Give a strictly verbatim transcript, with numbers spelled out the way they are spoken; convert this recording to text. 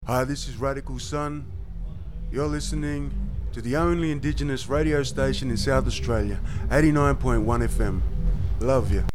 Hi, this is Radical Sun. You're listening to the only Indigenous radio station in South Australia, eighty-nine point one F M. Love you.